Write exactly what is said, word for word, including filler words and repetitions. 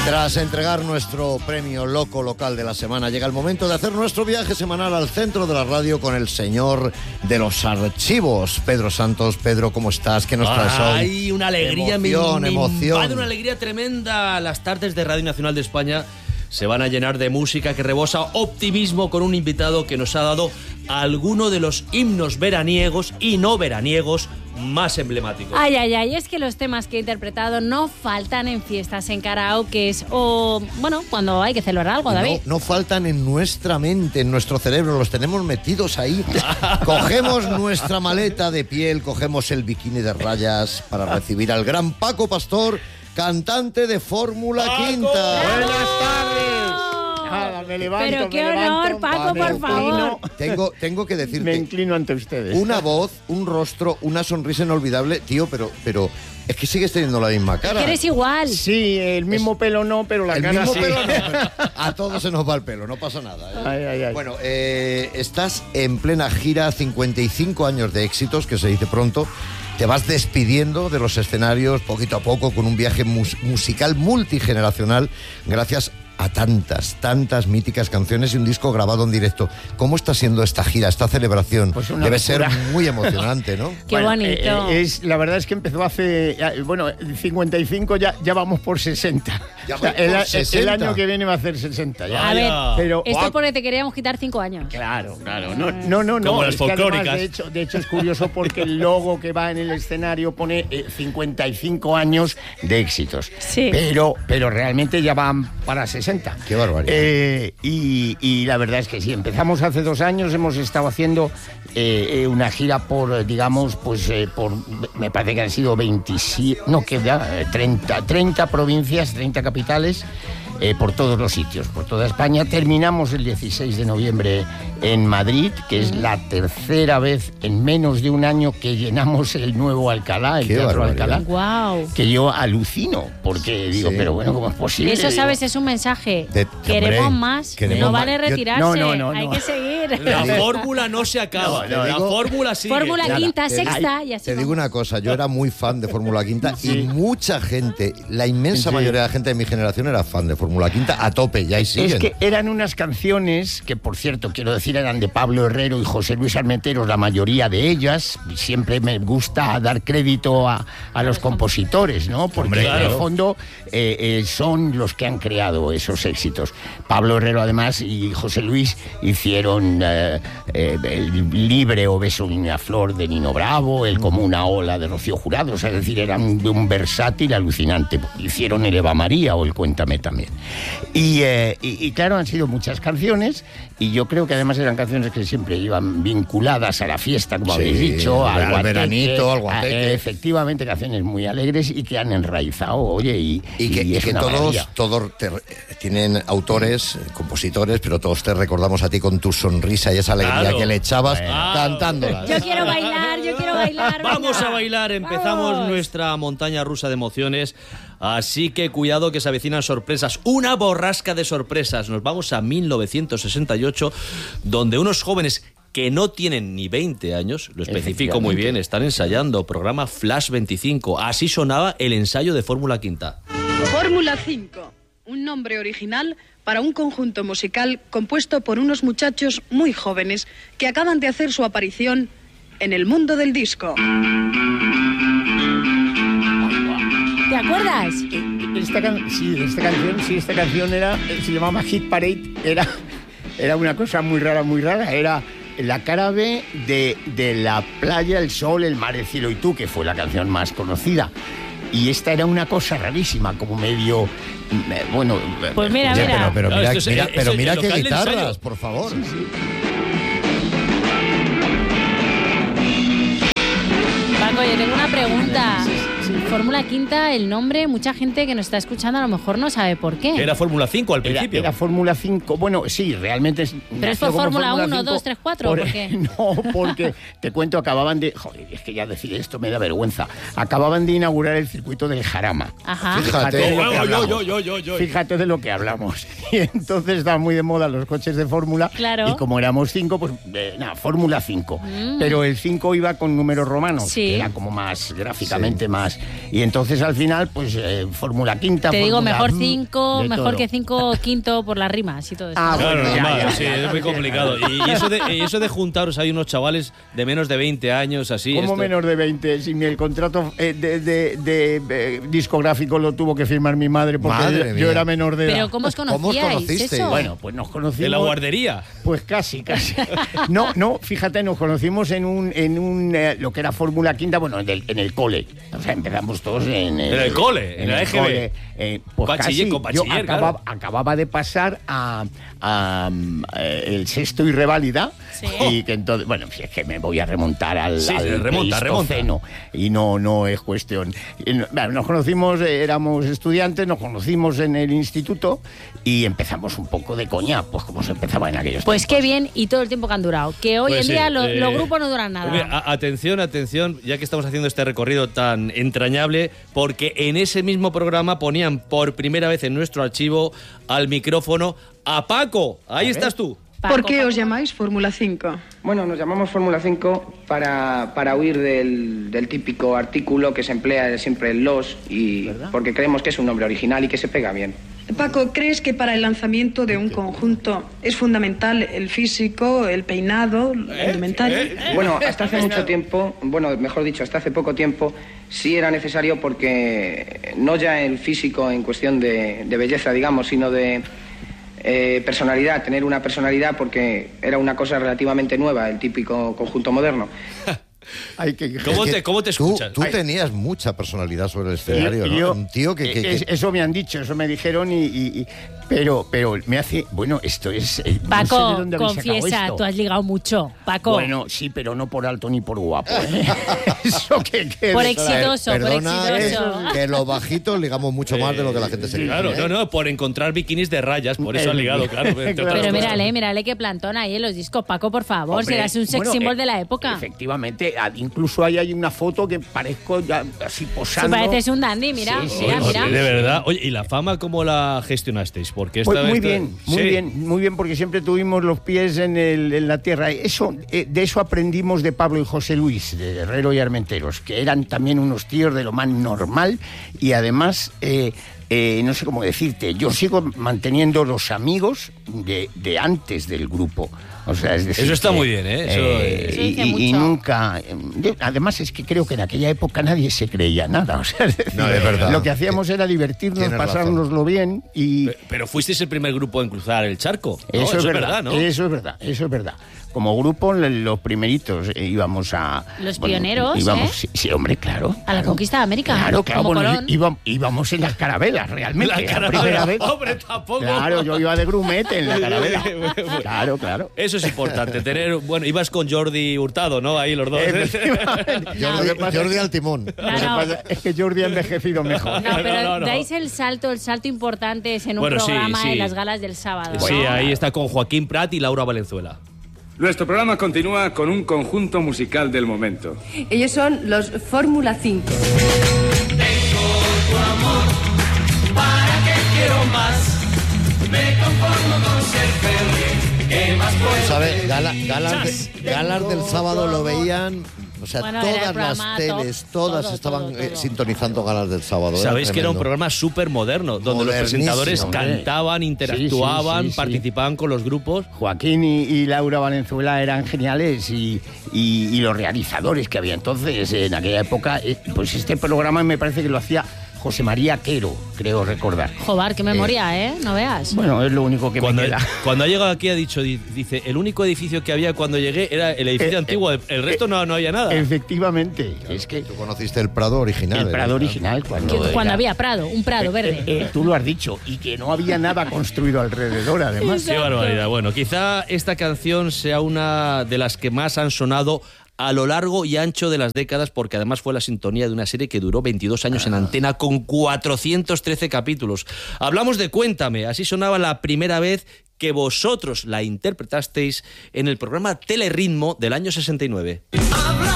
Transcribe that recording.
Tras entregar nuestro premio Loco Local de la semana, llega el momento de hacer nuestro viaje semanal al centro de la radio con el señor de los archivos, Pedro Santos. Pedro, ¿cómo estás? ¿Qué nos traes hoy? Ay, una alegría, emoción, me, me emoción. invade una alegría tremenda. Las tardes de Radio Nacional de España se van a llenar de música que rebosa optimismo con un invitado que nos ha dado alguno de los himnos veraniegos y no veraniegos más emblemáticos. Ay, ay, ay, es que los temas que he interpretado no faltan en fiestas, en karaokes o, bueno, cuando hay que celebrar algo, David. No, no faltan en nuestra mente, en nuestro cerebro, los tenemos metidos ahí. Cogemos nuestra maleta de piel, cogemos el bikini de rayas para recibir al gran Paco Pastor, cantante de Fórmula Quinta. Buenas tardes. Nada, me levanto, Pero qué me honor, levanto, Paco, me por inclino, favor. Tengo, tengo que decirte, me inclino ante ustedes. una voz, un rostro, una sonrisa inolvidable, tío, pero, pero es que sigues teniendo la misma cara. Que eres igual. Sí, el mismo Es- pelo no, pero la El cara mismo sí. pelo no, pero a todos se nos va el pelo, no pasa nada. ¿eh? Ay, ay, ay. Bueno, eh, estás en plena gira, cincuenta y cinco años de éxitos, que se dice pronto. Te vas despidiendo de los escenarios poquito a poco con un viaje mus- musical multigeneracional gracias a tantas, tantas míticas canciones y un disco grabado en directo. ¿Cómo está siendo esta gira, esta celebración? Pues una Debe locura. ser muy emocionante, ¿no? Qué Bueno, bonito. eh, es, la verdad es que empezó hace, eh, bueno, cincuenta y cinco, ya, ya vamos por sesenta. Ya O sea, vais el, por el- sesenta. el año que viene va a hacer sesenta ya. A ver, Pero, esto oh, porque te queríamos quitar cinco años. Claro, claro. No, no, no. no. Como las Es que además, folclóricas. de, hecho, de hecho, es curioso porque el logo que va en el escenario pone eh, cincuenta y cinco años de éxitos. Sí. Pero, pero realmente ya van para sesenta. Qué barbaridad. Eh, y, y la verdad es que sí, empezamos hace dos años, hemos estado haciendo eh, eh, una gira por, eh, digamos, pues eh, por, me parece que han sido veintisiete, no, que ya, eh, treinta, treinta provincias, treinta capitales, eh, por todos los sitios, por toda España. Terminamos el dieciséis de noviembre en Madrid, que es la tercera vez en menos de un año que llenamos el nuevo Alcalá, el Qué Teatro barbaridad. Alcalá. Guau. Que yo alucino, porque digo, Sí. pero bueno, ¿cómo es posible? Eso, Digo, ¿sabes? Es un mensaje. De- Queremos hombre, más. queremos no más. vale Yo- retirarse. No, no, no, Hay no. que seguir. La digo- fórmula no se acaba, No, no, la digo- fórmula sigue. Fórmula Nada, quinta, te- sexta y así. Te digo vamos. una cosa, yo era muy fan de Fórmula Quinta Sí. y mucha gente, la inmensa Sí. mayoría de la gente de mi generación era fan de Fórmula Quinta a tope, ya y siguen. Es que eran unas canciones que, por cierto, quiero decir, eran de Pablo Herrero y José Luis Armenteros, la mayoría de ellas. Siempre me gusta dar crédito a, a los compositores, ¿no? Porque Hombre, claro. en el fondo eh, eh, son los que han creado esos éxitos. Pablo Herrero, además, y José Luis hicieron eh, eh, el Libre o Beso de una flor de Nino Bravo, el Como una ola de Rocío Jurado, o sea, es decir, eran de un versátil alucinante. Hicieron el Eva María o el Cuéntame también. Y, eh, y, y claro, han sido muchas canciones y yo creo que además eran canciones que siempre iban vinculadas a la fiesta, como Sí, habéis dicho, al al guateque, veranito, al a- guateque. efectivamente, canciones muy alegres y que han enraizado, oye, y, Y que, y y es que una todos, maravilla. todos te- tienen autores, eh, compositores, pero todos te recordamos a ti con tu sonrisa y esa alegría Claro. que le echabas Claro. cantándolas. Yo quiero bailar, yo quiero bailar. Vamos venga. a bailar, empezamos Vamos. nuestra montaña rusa de emociones, así que cuidado que se avecinan sorpresas, una borrasca de sorpresas. Nos vamos a mil novecientos sesenta y ocho, donde unos jóvenes que no tienen ni veinte años, lo especifico muy bien, están ensayando programa Flash veinticinco. Así sonaba el ensayo de Fórmula Quinta. Fórmula cinco, un nombre original para un conjunto musical compuesto por unos muchachos muy jóvenes que acaban de hacer su aparición en el mundo del disco. ¿Te acuerdas? Esta, can- sí, esta canción, sí, esta canción era, se llamaba Hit Parade, era, era una cosa muy rara, muy rara, era la cara B de, de La playa, el sol, el mar, el cielo y tú, que fue la canción más conocida. Y esta era una cosa rarísima, como medio, eh, bueno... Pues mira, Oye, mira. pero, pero No, mira, esto es- mira, eso pero es mira el qué local de guitarras, ensayo. por favor. Paco, yo tengo una pregunta. Fórmula Quinta, el nombre, mucha gente que nos está escuchando a lo mejor no sabe por qué. Era Fórmula cinco al Era, principio. era Fórmula cinco, bueno, sí, realmente es... Pero es nació por como Fórmula uno, cinco dos, tres, cuatro, por- ¿por qué? No, porque, te cuento, acababan de... Joder, es que ya decir esto me da vergüenza. Acababan de inaugurar el circuito del Jarama. Ajá. Fíjate. de lo que Oh, yo, hablamos. yo, yo, yo, yo. Fíjate de lo que hablamos. Y entonces estaban muy de moda los coches de fórmula. Claro. Y como éramos cinco, pues eh, nada, Fórmula cinco. Mm. Pero el cinco iba con números romanos, Sí. que era como más gráficamente sí. más. Y entonces al final, pues eh, Fórmula quinta. Te digo, fórmula, mejor mm, cinco, de mejor todo. que cinco quinto por las rimas y todo eso. Ah, Claro, bueno, ya, normal, ya, sí, ya, es ya. muy complicado. Y, y eso de, y eso de juntaros, hay unos chavales de menos de veinte años, así. ¿Cómo esto- menos de veinte? Si ni el contrato eh, de, de- de, eh, discográfico lo tuvo que firmar mi madre porque Madre yo, yo mía. era menor de edad. Pero ¿cómo os ¿Cómo os conocíais? conocisteis? Eso? Bueno, pues nos conocimos... de la guardería. Pues casi, casi. No, no, fíjate, nos conocimos en un, en un eh, lo que era Fórmula Quinta, bueno, en el, en el cole. O sea, empezamos todos en el, En el cole, en la el E G B. cole. Eh, pues Bachiller, casi, con yo bachiller, acababa, claro. acababa de pasar a, a, mm, eh, el sexto y reválida. Sí. Y que entonces, bueno, si es que me voy a remontar al, Sí, al remonta, Pleistoceno, y no, no es cuestión. Y no- bueno, nos conocimos, eh, éramos estudiantes, nos conocimos en el instituto y empezamos un poco de coña, pues como se empezaba en aquellos Pues tiempos. qué bien y todo el tiempo que han durado. Que hoy Pues en sí, día lo- eh, los grupos no duran nada. Oye, a- atención, atención, ya que estamos haciendo este recorrido tan entrañable, porque en ese mismo programa ponían por primera vez en nuestro archivo al micrófono a Paco. Ahí estás tú. Paco, ¿Por qué Paco. os llamáis Fórmula cinco? Bueno, nos llamamos Fórmula cinco para, para huir del, del típico artículo que se emplea siempre en los y porque creemos que es un nombre original y que se pega bien. Paco, ¿crees que para el lanzamiento de un conjunto es fundamental el físico, el peinado, el indumentario? Bueno, hasta hace mucho tiempo, bueno, mejor dicho, hasta hace poco tiempo, sí era necesario porque no ya el físico en cuestión de, de belleza, digamos, sino de eh, personalidad, tener una personalidad porque era una cosa relativamente nueva, el típico conjunto moderno. Hay que... ¿Cómo Es que te, cómo te tú- escuchas? Tú, tenías mucha personalidad sobre el escenario, Yo- ¿no? yo- Un tío que... que- que- es- Eso me han dicho, eso me dijeron y... y- y- pero, pero me hace... Bueno, esto es... eh, no sé de Paco, dónde habéis sacado confiesa, esto. tú has ligado mucho. Paco, Bueno, sí, pero no por alto ni por guapo. ¿eh? Eso que quede por claro. exitoso, por Perdona, exitoso. que los bajitos ligamos mucho más de lo que la gente se cree. Claro, ¿eh? no, no, por encontrar bikinis de rayas, por eso ha ligado, claro. entre Claro. otras Pero cosas. mírale, mírale qué plantón ahí en los discos. Paco, por favor, Hombre, serás un sex bueno, symbol eh, de la época. Efectivamente, ah, incluso ahí hay una foto que parezco ya así Si posando. pareces un dandy, mira, Sí, sí, mira, sí, mira. De verdad. Oye, ¿y la fama cómo la gestionasteis? Porque esta Pues muy esta- bien, muy Sí. bien, muy bien, porque siempre tuvimos los pies en, el- en la tierra. Eso, eh, de eso aprendimos de Pablo y José Luis, de Herrero y Armenteros, que eran también unos tíos de lo más normal y además, eh, eh, no sé cómo decirte, yo sigo manteniendo los amigos de, de antes del grupo. O sea, es decir, Eso está que, muy bien, ¿eh? Eso, eh, Eso y, dice y- y mucho. nunca... eh, yo- además es que creo que en aquella época nadie se creía nada. O sea, es decir, No, es verdad. lo que hacíamos era divertirnos, Tienes razón. pasárnoslo bien y... Pe- Pero fuisteis el primer grupo en cruzar el charco. ¿no? Eso, es verdad, ¿no? eso es verdad, eso es verdad. Como grupo, le- los primeritos eh, íbamos a... Los pioneros, íbamos, ¿eh? sí, sí, hombre, claro. A la claro. conquista de América, Claro, claro, como bueno, Colón. íbamos, íbamos en las carabelas, realmente. La la caravela, primera vez. hombre, tampoco. Claro, yo iba de grumete en la carabela. Claro, claro. Eso es importante, tener... Bueno, ibas con Jordi Hurtado, ¿no? Ahí los dos. Efectivamente. Jordi, Lo que pasa Jordi es- al timón. lo que Claro. pasa es que Jordi ha envejecido mejor. No, pero No, no, no. dais el salto, el salto importante es en un Bueno, sí, programa sí. en las galas del sábado. Sí, ¿no? ahí está con Joaquín Prat y Laura Valenzuela. Nuestro programa continúa con un conjunto musical del momento. Ellos son los Fórmula cinco. ¿Sabes? Gala- galas, de- galas del sábado lo veían... O sea, Bueno, era el todas las programa teles, top, todas todo, estaban todo, eh, todo. sintonizando galas del sábado. Sabéis que era un tremendo. programa súper moderno, donde los Modernísimo, presentadores hombre. cantaban, interactuaban, Sí, sí, sí, sí. participaban con los grupos. Joaquín y, y Laura Valenzuela eran geniales y, y- y los realizadores que había entonces en aquella época, eh, pues este programa me parece que lo hacía José María Quero, creo recordar. Jobar, qué memoria, ¿eh? No veas. Bueno, es lo único que Cuando, me queda. cuando ha llegado aquí ha dicho, di- dice, el único edificio que había cuando llegué era el edificio Eh, antiguo, el, el resto no, no había nada. Efectivamente, es que Tú conociste el Prado original. el ¿eh? Prado original cuando, Que- cuando era- había Prado, un Prado verde. Eh, eh, tú lo has dicho, y que no había nada construido alrededor, además. Qué barbaridad. Bueno, quizá esta canción sea una de las que más han sonado a lo largo y ancho de las décadas, porque además fue la sintonía de una serie que duró veintidós años en antena con cuatrocientos trece capítulos. Hablamos de Cuéntame, así sonaba la primera vez que vosotros la interpretasteis en el programa Telerritmo del año sesenta y nueve. Habla